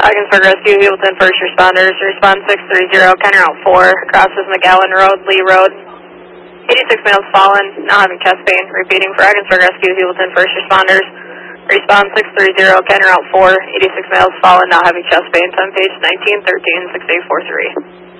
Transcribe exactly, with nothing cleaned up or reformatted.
Ogdensburg Rescue, Hewlton First Responders, response six three zero, Kenner Route four, crosses McGowan Road, Lee Road. eighty-six males fallen, now having chest pain. Repeating for Ogdensburg Rescue, Hewlton First Responders, response six three zero, Kenner Route four, eighty-six males fallen, now having chest pain. On page nineteen thirteen, six eight four three.